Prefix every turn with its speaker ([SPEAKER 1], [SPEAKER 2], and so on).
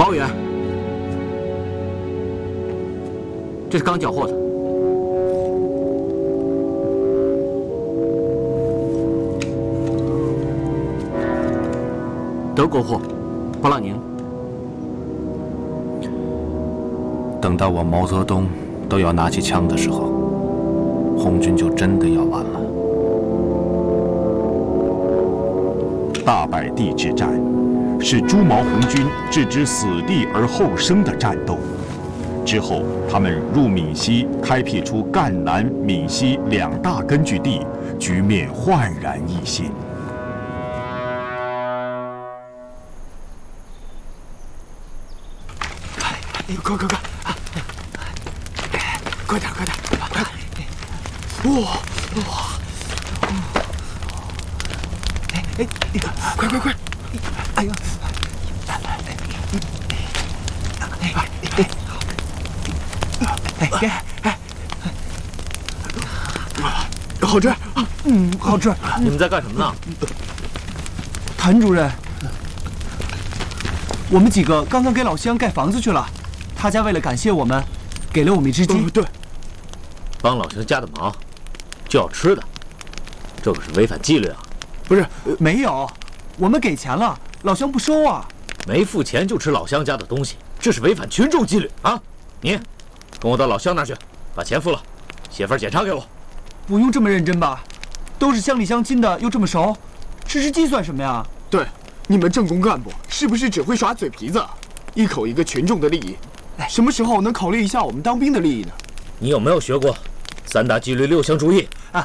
[SPEAKER 1] 保委员，这是刚缴获的。德国货，勃朗宁。
[SPEAKER 2] 等到我毛泽东都要拿起枪的时候，红军就真的要完了。
[SPEAKER 3] 大柏地之战是朱毛红军置之死地而后生的战斗。之后，他们入闽西，开辟出赣南、闽西2大根据地，局面焕然一新。
[SPEAKER 4] 快！快点！哇！快！哎呦！好吃，好吃。
[SPEAKER 1] 你们在干什么呢？
[SPEAKER 4] 谭主任，我们几个刚刚给老乡盖房子去了，他家为了感谢我们，给了我们一只鸡。
[SPEAKER 1] 对，帮老乡家的忙，就要吃的，这可是违反纪律啊！
[SPEAKER 4] 不是，没有，我们给钱了，老乡不收啊。
[SPEAKER 1] 没付钱就吃老乡家的东西，这是违反群众纪律啊！你，跟我到老乡那儿去，把钱付了，写份检查给我。
[SPEAKER 4] 不用这么认真吧？都是乡里乡亲的，又这么熟，吃只鸡算什么呀？
[SPEAKER 5] 对，你们政工干部是不是只会耍嘴皮子？一口一个群众的利益，什么时候能考虑一下我们当兵的利益呢？
[SPEAKER 1] 你有没有学过3大纪律6项注意
[SPEAKER 4] 啊？